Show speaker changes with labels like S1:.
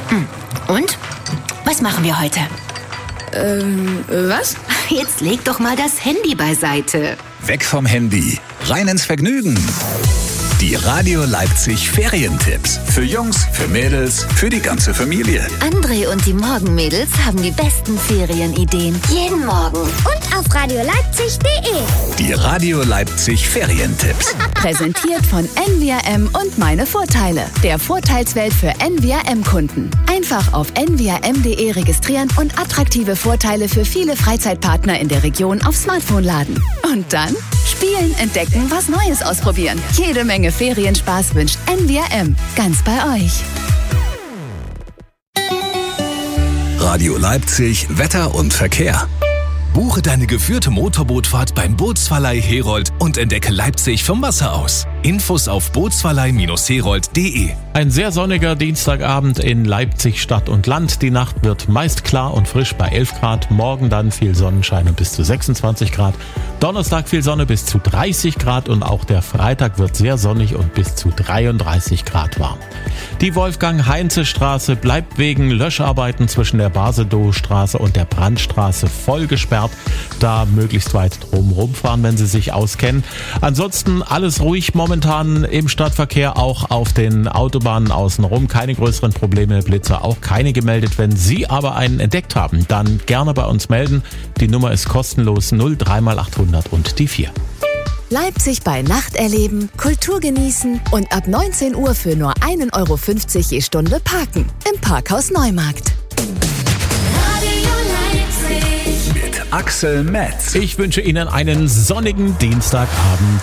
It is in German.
S1: Und? Was machen wir heute?
S2: Was?
S1: Jetzt leg doch mal das Handy beiseite.
S3: Weg vom Handy, rein ins Vergnügen. Die Radio Leipzig Ferientipps. Für Jungs, für Mädels, für die ganze Familie.
S1: André und die Morgenmädels haben die besten Ferienideen. Jeden Morgen.
S4: Und auf radioleipzig.de.
S3: Die Radio Leipzig Ferientipps.
S5: Präsentiert von NVRM und meine Vorteile. Der Vorteilswelt für NVRM-Kunden. Einfach auf nvrm.de registrieren und attraktive Vorteile für viele Freizeitpartner in der Region auf Smartphone laden. Und dann spielen, entdecken, was Neues ausprobieren. Jede Menge Ferienspaß wünscht NVRM. Ganz bei euch.
S3: Radio Leipzig Wetter und Verkehr.
S6: Buche deine geführte Motorbootfahrt beim Bootsverleih Herold und entdecke Leipzig vom Wasser aus. Infos auf bootsverleih-herold.de.
S7: Ein sehr sonniger Dienstagabend in Leipzig Stadt und Land. Die Nacht wird meist klar und frisch bei 11 Grad. Morgen dann viel Sonnenschein und bis zu 26 Grad. Donnerstag viel Sonne bis zu 30 Grad und auch der Freitag wird sehr sonnig und bis zu 33 Grad warm. Die Wolfgang-Heinze-Straße bleibt wegen Löscharbeiten zwischen der Basedow-Straße und der Brandstraße voll gesperrt. Da möglichst weit drum rumfahren, wenn Sie sich auskennen. Ansonsten alles ruhig momentan im Stadtverkehr, auch auf den Autobahnen außenrum. Keine größeren Probleme, Blitzer auch keine gemeldet. Wenn Sie aber einen entdeckt haben, dann gerne bei uns melden. Die Nummer ist kostenlos 03 mal 800 und die 4.
S5: Leipzig bei Nacht erleben, Kultur genießen und ab 19 Uhr für nur 1,50 € je Stunde parken. Im Parkhaus Neumarkt.
S3: Mit Axel Metz.
S7: Ich wünsche Ihnen einen sonnigen Dienstagabend.